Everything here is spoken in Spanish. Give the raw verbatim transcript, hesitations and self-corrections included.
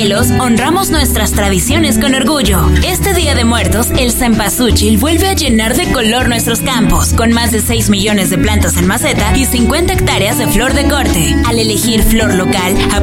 Morelos honramos nuestras tradiciones con orgullo. Este Día de Muertos, el cempasúchil vuelve a llenar de color nuestros campos, con más de seis millones de plantas en maceta y cincuenta hectáreas de flor de corte. Al elegir flor local,